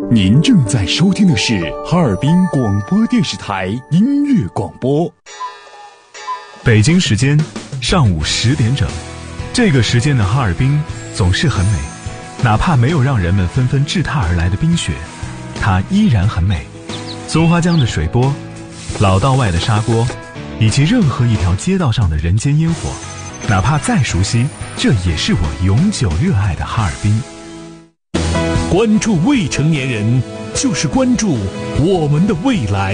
您正在收听的是哈尔滨广播电视台音乐广播。 北京时间上午10点整，这个时间的哈尔滨总是很美，哪怕没有让人们纷纷掷踏而来的冰雪，它依然很美。松花江的水波，老道外的砂锅，以及任何一条街道上的人间烟火，哪怕再熟悉，这也是我永久热爱的哈尔滨。 关注未成年人，就是关注我们的未来。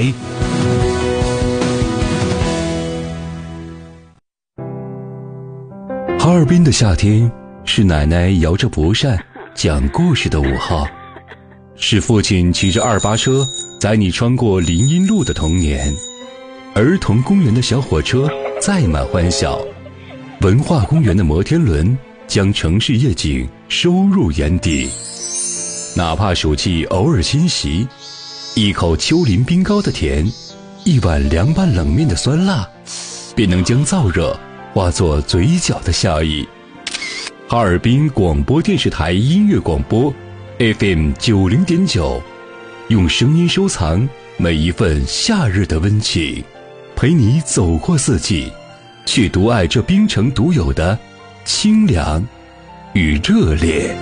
哈尔滨的夏天，是奶奶摇着蒲扇讲故事的午后，是父亲骑着2八车载你穿过林荫路的童年，儿童公园的小火车载满欢笑，文化公园的摩天轮将城市夜景收入眼底。哪怕暑气偶尔侵袭，一口丘陵冰糕的甜，一碗凉拌冷面的酸辣，便能将燥热化作嘴角的笑意。哈尔滨广播电视台音乐广播 FM 90.9，用声音收藏每一份夏日的温情，陪你走过四季，去独爱这冰城独有的清凉与热烈。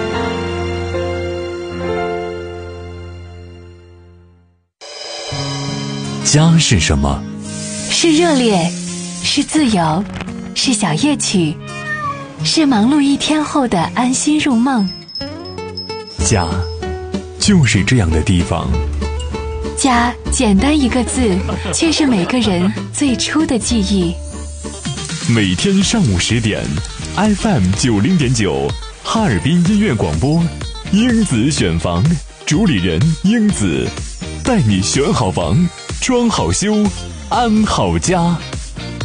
家是什么？ 是热烈，是自由，是小夜曲，是忙碌一天后的安心入梦。 家就是这样的地方。 家简单一个字，却是每个人最初的记忆。 每天上午10点 FM 90.9，哈尔滨音乐广播，英子选房，主理人英子，带你选好房，装好修，安好家。